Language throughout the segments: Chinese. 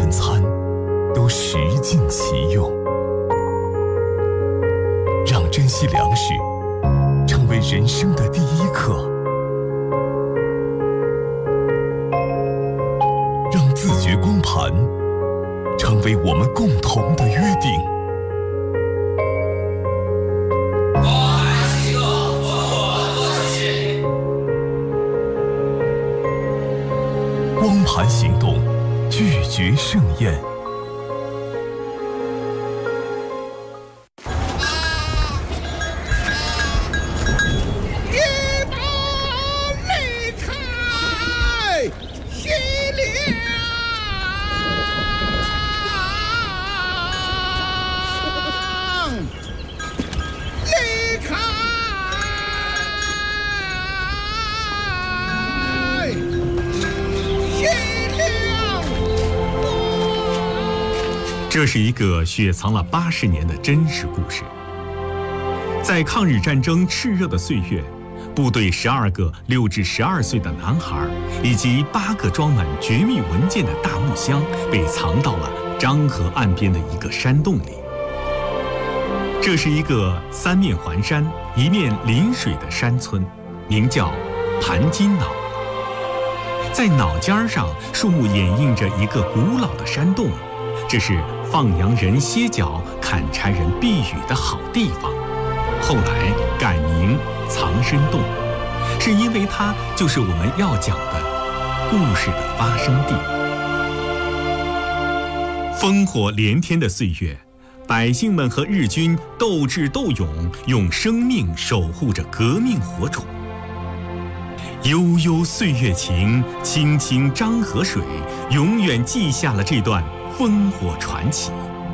顿餐都食尽其用，让珍惜粮食成为人生的第一课，让自觉光盘成为我们共同的约定。光盘行动，拒绝盛宴。 这是一个雪藏了80年的真实故事。在抗日战争炽热的岁月，部队12个6至12岁的男孩以及8个装满绝密文件的大木箱被藏到了漳河岸边的一个山洞里。这是一个3面环山、1面临水的山村，名叫盘金脑。在脑尖上，树木掩映着一个古老的山洞，这是放羊人歇脚、砍柴人避雨的好地方。后来改名藏身洞，是因为它就是我们要讲的故事的发生地。烽火连天的岁月，百姓们和日军斗智斗勇，用生命守护着革命火种。悠悠岁月情，清清漳河水，永远记下了这段烽火传奇。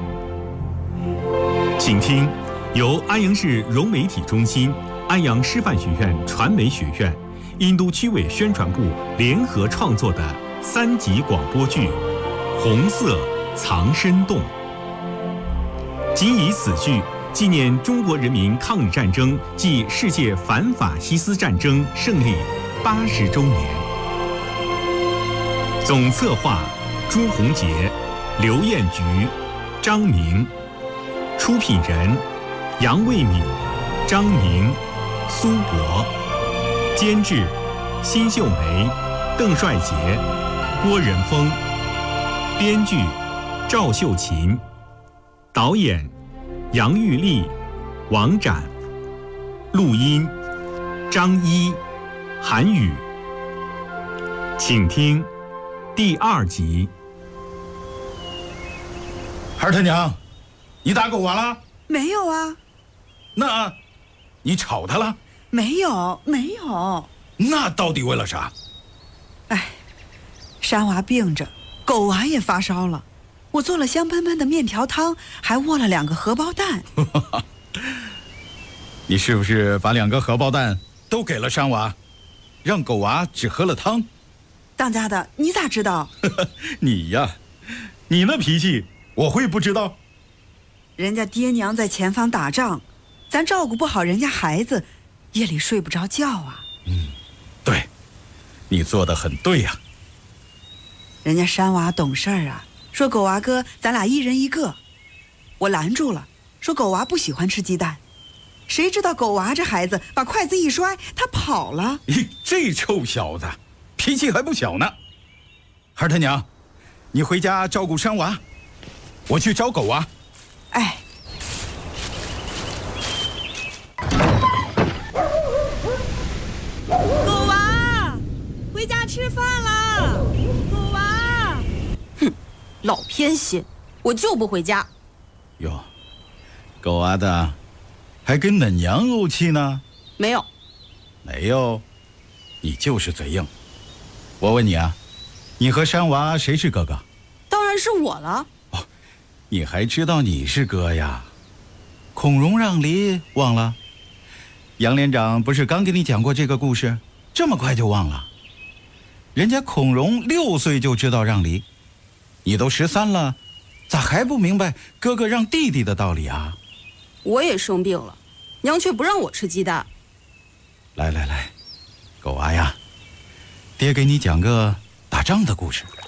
请听由安阳市融媒体中心、安阳师范学院传媒学院、殷都区委宣传部联合创作的3集广播剧《红色藏身洞》。仅以此剧纪念中国人民抗日战争暨世界反法西斯战争胜利80周年。总策划朱洪杰、刘艳菊、张明，出品人杨卫敏、张明、苏博，监制辛秀梅、邓帅杰、郭仁峰，编剧赵秀琴，导演杨玉丽、王展，录音张一、韩宇。请听第2集。 孩他娘，你打狗娃了？ 没有啊。 那，你吵他了？ 没有，没有。 那到底为了啥？ 哎，山娃病着，狗娃也发烧了，我做了香喷喷的面条汤，还握了2个荷包蛋。 你是不是把2个荷包蛋都给了山娃，让狗娃只喝了汤？ 当家的，你咋知道？ 你呀，你那脾气我会不知道？ 人家爹娘在前方打仗，咱照顾不好人家孩子，夜里睡不着觉啊。 对，你做得很对呀。 人家山娃懂事儿啊，说狗娃哥咱俩1人1个，我拦住了，说狗娃不喜欢吃鸡蛋。谁知道狗娃这孩子把筷子一摔，他跑了。 这臭小子脾气还不小呢。孩他娘，你回家照顾山娃，我去找狗娃。 哎， 狗娃，回家吃饭了。狗娃，哼，老偏心，我就不回家。 哟，狗娃的还跟恁娘怄气呢？ 没有， 没有，你就是嘴硬。我问你啊，你和山娃谁是哥哥？ 当然是我了。 哦，你还知道你是哥呀？孔融让梨忘了？杨连长不是刚给你讲过这个故事，这么快就忘了？人家孔融6岁就知道让梨，你都13了，咋还不明白哥哥让弟弟的道理啊？ 我也生病了，娘却不让我吃鸡蛋。 来，狗娃呀，爹给你讲个打仗的故事。